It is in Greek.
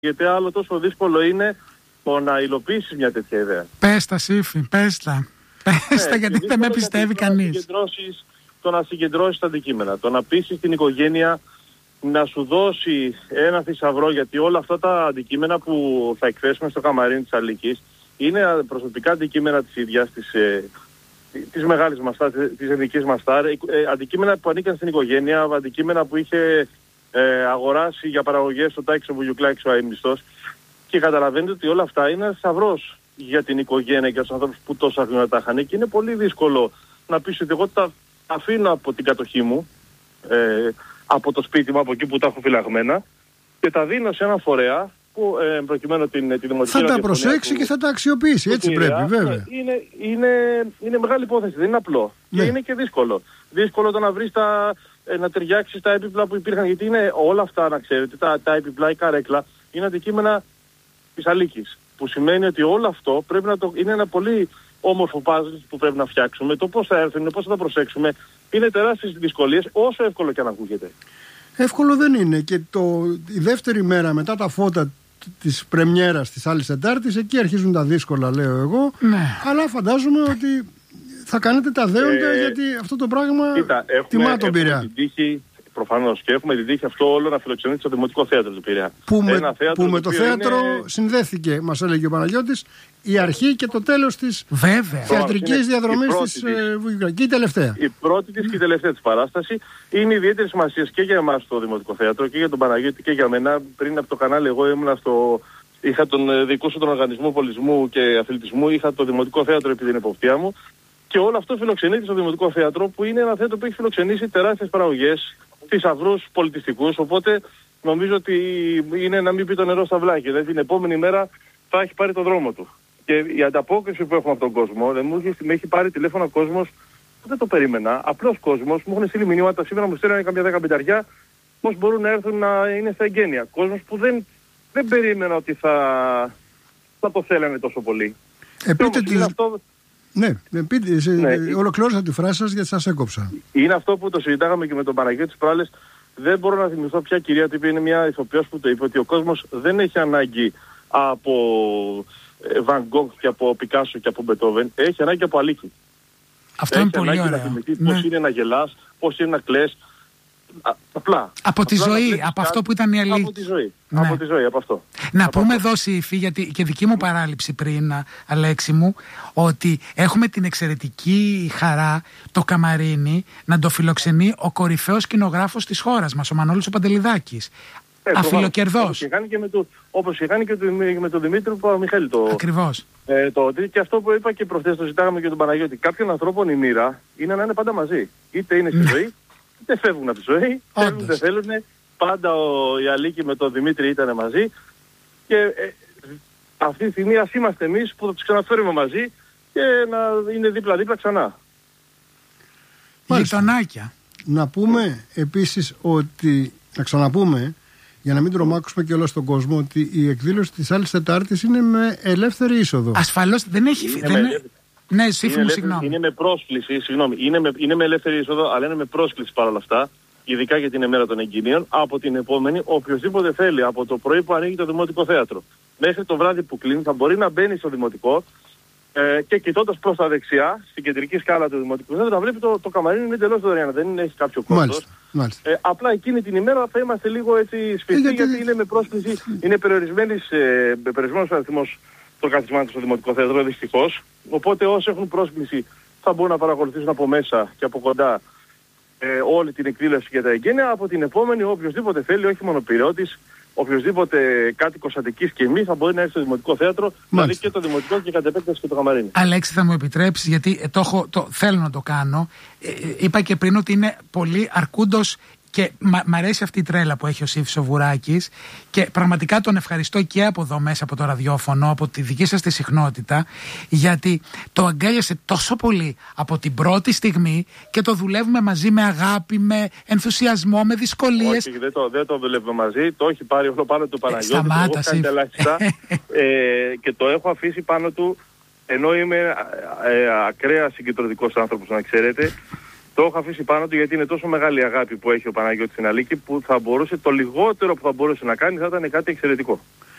Γιατί άλλο τόσο δύσκολο είναι το να υλοποιήσεις μια τέτοια ιδέα. Πες τα, Σύφη, πες τα. Πες τα, γιατί δεν με πιστεύει κανείς. Το να συγκεντρώσεις τα αντικείμενα, το να πείσεις την οικογένεια να σου δώσει ένα θησαυρό, γιατί όλα αυτά τα αντικείμενα που θα εκθέσουμε στο καμαρίνι της Αλίκης είναι προσωπικά αντικείμενα της ίδιας, της μεγάλης μας στάρ, της εθνικής μας στάρ, αντικείμενα που ανήκαν στην οικογένεια, αντικείμενα που είχε αγοράσει για παραγωγές στο Τάκης ο Βουγιουκλάκης ο αείμνηστος, και καταλαβαίνετε ότι όλα αυτά είναι ένας θησαυρός για την οικογένεια και τους ανθρώπους που τόσα χρόνια τα είχαν, και είναι πολύ δύσκολο να πεις ότι εγώ τα αφήνω από την κατοχή μου, από το σπίτι μου, από εκεί που τα έχω φυλαγμένα, και τα δίνω σε έναν φορέα που προκειμένου την δημοτική θα τα προσέξει και θα τα αξιοποιήσει. Έτσι πρέπει, βέβαια. Είναι μεγάλη υπόθεση, δεν είναι απλό. Ναι. Και είναι και δύσκολο. Δύσκολο το να βρεις να ταιριάξεις τα έπιπλα που υπήρχαν, γιατί είναι όλα αυτά, να ξέρετε, τα έπιπλα, η καρέκλα, είναι αντικείμενα της Αλίκης. Που σημαίνει ότι όλο αυτό πρέπει είναι ένα πολύ όμορφο puzzle που πρέπει να φτιάξουμε. Το πώς θα έρθουν, πώς θα τα προσέξουμε, είναι τεράστιες δυσκολίες, όσο εύκολο και αν ακούγεται. Εύκολο δεν είναι. Και η δεύτερη μέρα μετά τα φώτα της πρεμιέρας της άλλης Τετάρτης, εκεί αρχίζουν τα δύσκολα, λέω εγώ. Ναι. Αλλά φαντάζομαι ότι θα κάνετε τα δέοντα, γιατί αυτό το πράγμα τιμά τον Πειραιά. Προφανώς, και έχουμε την τύχη αυτό όλο να φιλοξενείται στο Δημοτικό Θέατρο του Πειραιά. Που με το θέατρο συνδέθηκε, μας έλεγε ο Παναγιώτης, η αρχή και το τέλος της θεατρικής διαδρομής της Βουγιουκλάκη. Η τελευταία. Η πρώτη της και η τελευταία της παράσταση. Είναι ιδιαίτερη σημασία και για εμάς το Δημοτικό Θέατρο και για τον Παναγιώτη και για μένα. Πριν από το κανάλι, εγώ ήμουν είχα τον διοικούσα τον Οργανισμό Πολιτισμού και Αθλητισμού, είχα το Δημοτικό Θέατρο επί την εποπτεία μου. Και όλο αυτό φιλοξενείται στο Δημοτικό Θέατρο, που είναι ένα θέατρο που έχει φιλοξενήσει τεράστιες παραγωγές, θησαυρούς πολιτιστικούς. Οπότε νομίζω ότι είναι να μην πει το νερό στα βλάκια. Δηλαδή την επόμενη μέρα θα έχει πάρει το δρόμο του. Και η ανταπόκριση που έχουμε από τον κόσμο, με έχει πάρει τηλέφωνο ο κόσμος που δεν το περίμενα. Απλός κόσμος, μου έχουν στείλει μηνύματα, σήμερα μου στέλνουν καμιά 10 πώς μπορούν να έρθουν να είναι στα εγγένεια. Κόσμος που δεν περίμενα ότι θα το θέλανε τόσο πολύ. Ναι, ολοκλώρωσα τη φράση σας γιατί σας έκοψα. Είναι αυτό που το συζητάγαμε και με τον Παναγιώτη τις προάλλες. Δεν μπορώ να θυμηθώ ποια κυρία τύπη, είναι μια ηθοποιός που το είπε, ότι ο κόσμος δεν έχει ανάγκη από Βαν Γκόγκ και από Πικάσο και από Μπετόβεν, έχει ανάγκη από Αλίκη. Αυτό είναι πολύ ωραίο. Να θυμηθεί πώς είναι να γελάς, πώς είναι να κλαις. Απλά. Από τη ζωή, από αυτό που ήταν η Αλίκη. Από τη ζωή, από τη ζωή, από αυτό. Να πούμε εδώ, Σύφη, γιατί και δική μου παράληψη πριν, Αλέξη μου, ότι έχουμε την εξαιρετική χαρά το καμαρίνι να το φιλοξενεί ο κορυφαίος σκηνογράφος της χώρας μας, ο Μανώλης ο Παντελιδάκης. Αφιλοκερδός. Όπως είχε κάνει και με τον Δημήτρη Παπαμιχαήλ. Ακριβώς. Και αυτό που είπα και προχθές, το ζητάγαμε και τον Παναγιώτη. Κάποιων ανθρώπων η μοίρα είναι να είναι πάντα μαζί. Είτε είναι στη ζωή, είτε φεύγουν από τη ζωή, θέλουν, δεν θέλουν. Πάντα η Αλίκη με τον Δημήτρη ήταν μαζί. Και αυτή τη στιγμή ας είμαστε εμείς που θα τους ξαναφέρουμε μαζί και να είναι δίπλα-δίπλα ξανά. Γειτονάκια. Να πούμε επίσης ότι, να ξαναπούμε, για να μην τρομάξουμε και όλα στον κόσμο, ότι η εκδήλωση της άλλης Τετάρτης είναι με ελεύθερη είσοδο. Ασφαλώς δεν έχει. Ναι, Σύφη μου, συγγνώμη. Είναι με πρόσκληση, είναι με ελεύθερη είσοδο, αλλά είναι με πρόσκληση παρόλα αυτά, ειδικά για την ημέρα των εγκυνίων. Από την επόμενη, οποιοδήποτε θέλει, από το πρωί που ανοίγει το Δημοτικό Θέατρο μέχρι το βράδυ που κλείνει, θα μπορεί να μπαίνει στο Δημοτικό και κοιτώντας προς τα δεξιά, στην κεντρική σκάλα του Δημοτικού Θέατρου, να βλέπει το καμαρίνι είναι εντελώς δωρεάν, δεν έχει κάποιο κόστος. Απλά εκείνη την ημέρα θα είμαστε λίγο έτσι σφιχτοί, γιατί είναι με πρόσκληση, είναι περιορισμένος ο αριθμός των καθισμάτων στο Δημοτικό Θέατρο, δυστυχώς. Οπότε όσοι έχουν πρόσκληση θα μπορούν να παρακολουθήσουν από μέσα και από κοντά όλη την εκδήλωση για τα εγγένεια. Από την επόμενη, οποιοδήποτε θέλει, όχι μόνο πειραιώτης, οποιοδήποτε κάτοικος Αττικής και εμείς, θα μπορεί να έρθει στο Δημοτικό Θέατρο, δηλαδή και το Δημοτικό και κατ' επέκταση και το καμαρίνι. Αλέξη, θα μου επιτρέψεις, γιατί θέλω να το κάνω. Είπα και πριν ότι είναι πολύ αρκούντος και μ' αρέσει αυτή η τρέλα που έχει ο Σύφης ο Βουράκης, και πραγματικά τον ευχαριστώ και από εδώ μέσα από το ραδιόφωνο, από τη δική σας τη συχνότητα, γιατί το αγκάλιασε τόσο πολύ από την πρώτη στιγμή και το δουλεύουμε μαζί με αγάπη, με ενθουσιασμό, με δυσκολίες. Όχι, δεν το δουλεύουμε μαζί, το έχει πάρει όλο πάνω του Παναγιώτη, σταμάτα, και το έχω αφήσει πάνω του, ενώ είμαι ακραία συγκεντρωτικός άνθρωπος, να ξέρετε. Το έχω αφήσει πάνω του γιατί είναι τόσο μεγάλη η αγάπη που έχει ο Παναγιώτης στην Αλίκη, που θα μπορούσε, το λιγότερο που θα μπορούσε να κάνει θα ήταν κάτι εξαιρετικό.